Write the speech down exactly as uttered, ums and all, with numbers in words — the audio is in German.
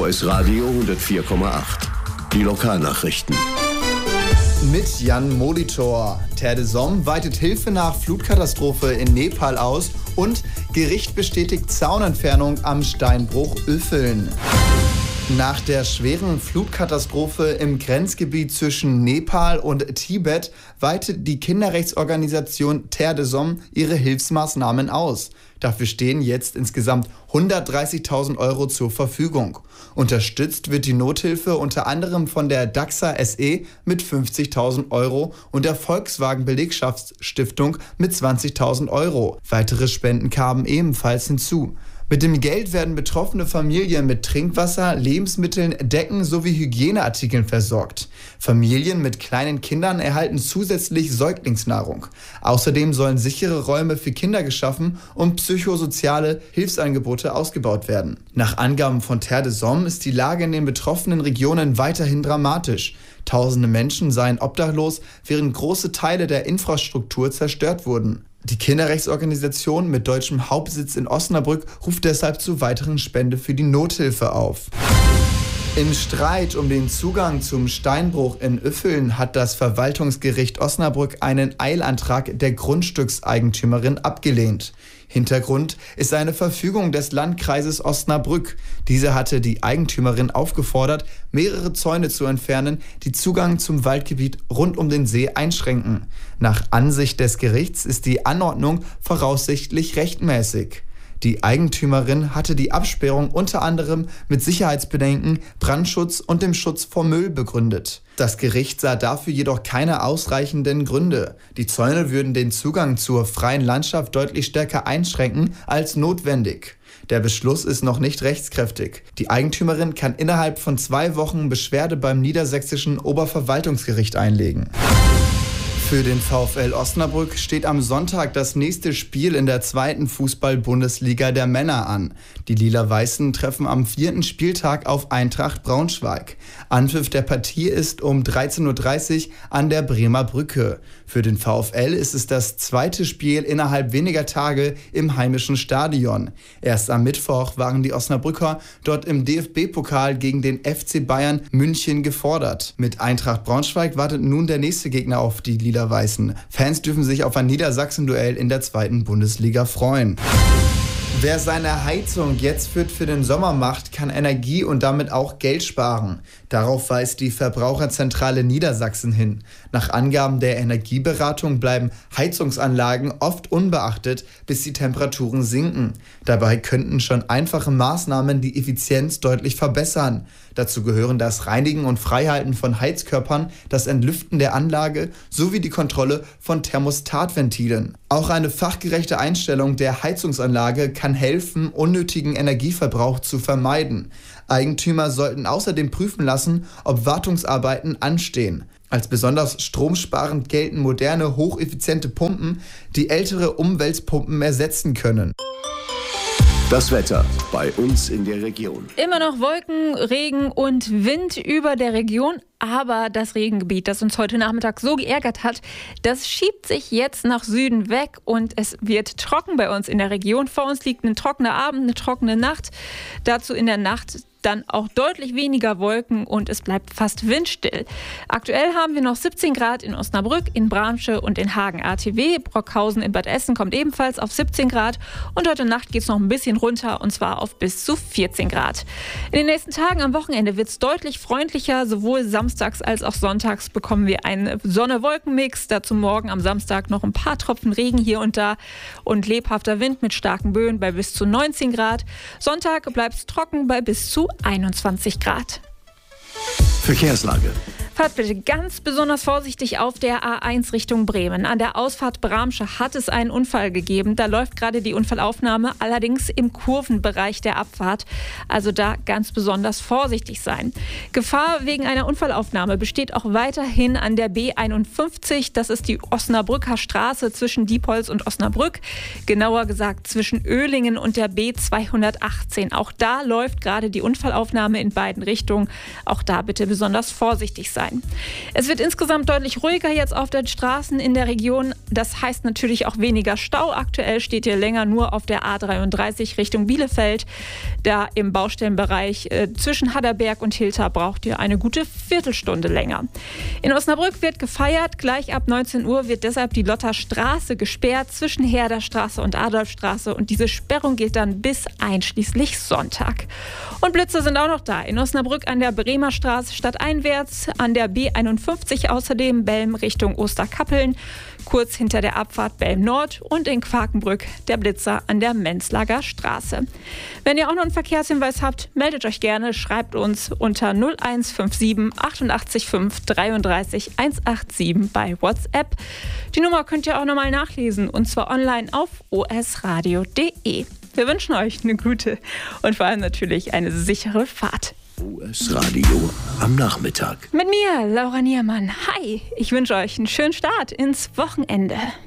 S Radio hundertvier Komma acht. Die Lokalnachrichten. Mit Jan Molitor. Terre de Somme weitet Hilfe nach Flutkatastrophe in Nepal aus und Gericht bestätigt Zaunentfernung am Steinbruch Üffeln. Nach der schweren Flutkatastrophe im Grenzgebiet zwischen Nepal und Tibet weitet die Kinderrechtsorganisation Terre de Somme ihre Hilfsmaßnahmen aus. Dafür stehen jetzt insgesamt hundertdreißigtausend Euro zur Verfügung. Unterstützt wird die Nothilfe unter anderem von der Daxa S E mit fünfzigtausend Euro und der Volkswagen Belegschaftsstiftung mit zwanzigtausend Euro. Weitere Spenden kamen ebenfalls hinzu. Mit dem Geld werden betroffene Familien mit Trinkwasser, Lebensmitteln, Decken sowie Hygieneartikeln versorgt. Familien mit kleinen Kindern erhalten zusätzlich Säuglingsnahrung. Außerdem sollen sichere Räume für Kinder geschaffen und psychosoziale Hilfsangebote ausgebaut werden. Nach Angaben von Terre de Somme ist die Lage in den betroffenen Regionen weiterhin dramatisch. Tausende Menschen seien obdachlos, während große Teile der Infrastruktur zerstört wurden. Die Kinderrechtsorganisation mit deutschem Hauptsitz in Osnabrück ruft deshalb zu weiteren Spende für die Nothilfe auf. Im Streit um den Zugang zum Steinbruch in Üffeln hat das Verwaltungsgericht Osnabrück einen Eilantrag der Grundstückseigentümerin abgelehnt. Hintergrund ist eine Verfügung des Landkreises Osnabrück. Diese hatte die Eigentümerin aufgefordert, mehrere Zäune zu entfernen, die Zugang zum Waldgebiet rund um den See einschränken. Nach Ansicht des Gerichts ist die Anordnung voraussichtlich rechtmäßig. Die Eigentümerin hatte die Absperrung unter anderem mit Sicherheitsbedenken, Brandschutz und dem Schutz vor Müll begründet. Das Gericht sah dafür jedoch keine ausreichenden Gründe. Die Zäune würden den Zugang zur freien Landschaft deutlich stärker einschränken als notwendig. Der Beschluss ist noch nicht rechtskräftig. Die Eigentümerin kann innerhalb von zwei Wochen Beschwerde beim Niedersächsischen Oberverwaltungsgericht einlegen. Für den VfL Osnabrück steht am Sonntag das nächste Spiel in der zweiten Fußball-Bundesliga der Männer an. Die Lila-Weißen treffen am vierten Spieltag auf Eintracht Braunschweig. Anpfiff der Partie ist um dreizehn Uhr dreißig an der Bremer Brücke. Für den VfL ist es das zweite Spiel innerhalb weniger Tage im heimischen Stadion. Erst am Mittwoch waren die Osnabrücker dort im D F B-Pokal gegen den F C Bayern München gefordert. Mit Eintracht Braunschweig wartet nun der nächste Gegner auf die Lila-Weißen. Fans dürfen sich auf ein Niedersachsen-Duell in der zweiten Bundesliga freuen. Wer seine Heizung jetzt fit für den Sommer macht, kann Energie und damit auch Geld sparen. Darauf weist die Verbraucherzentrale Niedersachsen hin. Nach Angaben der Energieberatung bleiben Heizungsanlagen oft unbeachtet, bis die Temperaturen sinken. Dabei könnten schon einfache Maßnahmen die Effizienz deutlich verbessern. Dazu gehören das Reinigen und Freihalten von Heizkörpern, das Entlüften der Anlage sowie die Kontrolle von Thermostatventilen. Auch eine fachgerechte Einstellung der Heizungsanlage kann helfen, unnötigen Energieverbrauch zu vermeiden. Eigentümer sollten außerdem prüfen lassen, ob Wartungsarbeiten anstehen. Als besonders stromsparend gelten moderne, hocheffiziente Pumpen, die ältere Umweltpumpen ersetzen können. Das Wetter bei uns in der Region. Immer noch Wolken, Regen und Wind über der Region. Aber das Regengebiet, das uns heute Nachmittag so geärgert hat, das schiebt sich jetzt nach Süden weg und es wird trocken bei uns in der Region. Vor uns liegt ein trockener Abend, eine trockene Nacht. Dazu in der Nacht dann auch deutlich weniger Wolken und es bleibt fast windstill. Aktuell haben wir noch siebzehn Grad in Osnabrück, in Bramsche und in Hagen-A T W. Brockhausen in Bad Essen kommt ebenfalls auf siebzehn Grad und heute Nacht geht es noch ein bisschen runter und zwar auf bis zu vierzehn Grad. In den nächsten Tagen am Wochenende wird es deutlich freundlicher. Sowohl samstags als auch sonntags bekommen wir einen Sonne-Wolken-Mix. Dazu morgen am Samstag noch ein paar Tropfen Regen hier und da und lebhafter Wind mit starken Böen bei bis zu neunzehn Grad. Sonntag bleibt es trocken bei bis zu einundzwanzig Grad. Verkehrslage. Fahrt bitte ganz besonders vorsichtig auf der A eins Richtung Bremen. An der Ausfahrt Bramsche hat es einen Unfall gegeben. Da läuft gerade die Unfallaufnahme, allerdings im Kurvenbereich der Abfahrt. Also da ganz besonders vorsichtig sein. Gefahr wegen einer Unfallaufnahme besteht auch weiterhin an der B einundfünfzig. Das ist die Osnabrücker Straße zwischen Diepholz und Osnabrück. Genauer gesagt zwischen Oehlingen und der B zweihundertachtzehn. Auch da läuft gerade die Unfallaufnahme in beiden Richtungen. Auch da bitte besonders vorsichtig sein. sein. Es wird insgesamt deutlich ruhiger jetzt auf den Straßen in der Region. Das heißt natürlich auch weniger Stau. Aktuell steht ihr länger nur auf der A dreiunddreißig Richtung Bielefeld. Da im Baustellenbereich äh, zwischen Hadderberg und Hilter braucht ihr eine gute Viertelstunde länger. In Osnabrück wird gefeiert. Gleich ab neunzehn Uhr wird deshalb die Lotter Straße gesperrt zwischen Herderstraße und Adolfstraße. Und diese Sperrung gilt dann bis einschließlich Sonntag. Und Blitze sind auch noch da. In Osnabrück an der Bremer Straße stadteinwärts, an der B einundfünfzig außerdem Belm Richtung Osterkappeln, kurz hinter der Abfahrt Belm Nord und in Quakenbrück der Blitzer an der Menzlager Straße. Wenn ihr auch noch einen Verkehrshinweis habt, meldet euch gerne, schreibt uns unter null eins fünf sieben achtundachtzig fünf dreiunddreißig hundertsiebenundachtzig bei WhatsApp. Die Nummer könnt ihr auch nochmal nachlesen und zwar online auf o s radio punkt d e. Wir wünschen euch eine gute und vor allem natürlich eine sichere Fahrt. O S Radio am Nachmittag. Mit mir, Laura Niermann. Hi, ich wünsche euch einen schönen Start ins Wochenende.